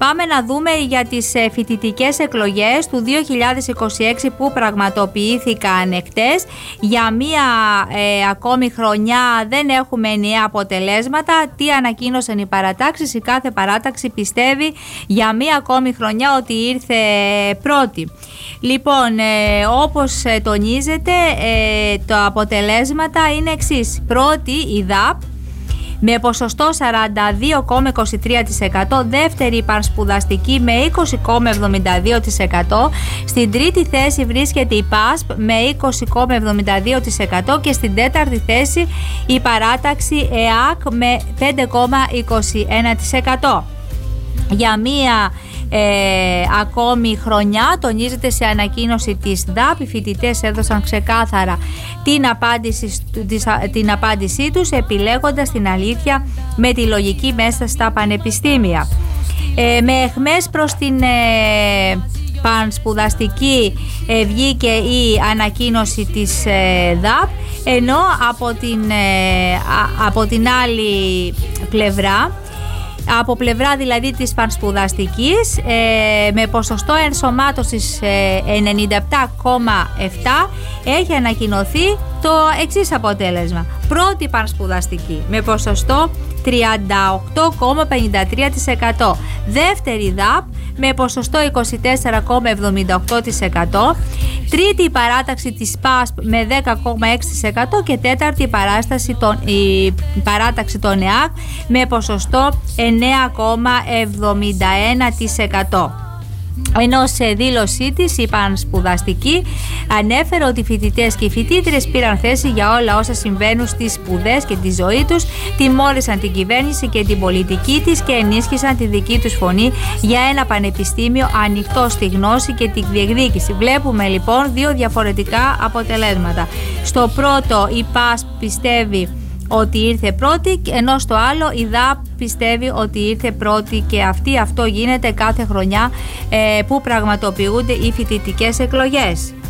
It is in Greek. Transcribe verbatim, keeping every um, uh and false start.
Πάμε να δούμε για τις φοιτητικές εκλογές του δύο χιλιάδες είκοσι έξι που πραγματοποιήθηκαν χτες. Για μία ε, ακόμη χρονιά δεν έχουμε ενιαία αποτελέσματα. Τι ανακοίνωσαν οι παρατάξεις? Η κάθε παράταξη πιστεύει για μία ακόμη χρονιά ότι ήρθε πρώτη. Λοιπόν, ε, όπως τονίζεται, ε, τα αποτελέσματα είναι εξής. Πρώτη η ΔΑΠ με ποσοστό σαράντα δύο κόμμα είκοσι τρία τοις εκατό, δεύτερη η Πανσπουδαστική με είκοσι κόμμα εβδομήντα δύο τοις εκατό, στην τρίτη θέση βρίσκεται η ΠΑΣΠ με είκοσι κόμμα εβδομήντα δύο τοις εκατό και στην τέταρτη θέση η παράταξη ΕΑΚ με πέντε κόμμα είκοσι ένα τοις εκατό. Για μία ε, ακόμη χρονιά, τονίζεται σε ανακοίνωση της ΔΑΠ, οι φοιτητές έδωσαν ξεκάθαρα την απάντηση, την απάντησή τους, επιλέγοντας την αλήθεια με τη λογική μέσα στα πανεπιστήμια. Ε, με εχμές προς την ε, Πανσπουδαστική ε, βγήκε η ανακοίνωση της ε, ΔΑΠ, ενώ από την, ε, α, από την άλλη πλευρά, από πλευρά δηλαδή της Πανσπουδαστικής, ε, με ποσοστό ενσωμάτωσης ε, ενενήντα επτά κόμμα επτά, έχει ανακοινωθεί το εξής αποτέλεσμα. Πρώτη Πανσπουδαστική με ποσοστό τριάντα οκτώ κόμμα πενήντα τρία τοις εκατό, δεύτερη ΔΑΠ με ποσοστό είκοσι τέσσερα κόμμα εβδομήντα οκτώ τοις εκατό, τρίτη η παράταξη της ΠΑΣΠ με δέκα κόμμα έξι τοις εκατό και τέταρτη η, παράσταση των, η παράταξη των ΕΑΚ με ποσοστό εννέα κόμμα εβδομήντα ένα τοις εκατό. Ενώ σε δήλωσή της η Πανσπουδαστική ανέφερε ότι οι φοιτητές και οι φοιτήτρες πήραν θέση για όλα όσα συμβαίνουν στις σπουδές και τη ζωή τους, τιμώρησαν την κυβέρνηση και την πολιτική της και ενίσχυσαν τη δική τους φωνή για ένα πανεπιστήμιο ανοιχτό στη γνώση και τη διεκδίκηση. Βλέπουμε λοιπόν δύο διαφορετικά αποτελέσματα. Στο πρώτο η ΠΑΣ πιστεύει ότι ήρθε πρώτη, ενώ στο άλλο η ΔΑΠ πιστεύει ότι ήρθε πρώτη, και αυτή αυτό γίνεται κάθε χρονιά ε, που πραγματοποιούνται οι φοιτητικές εκλογές.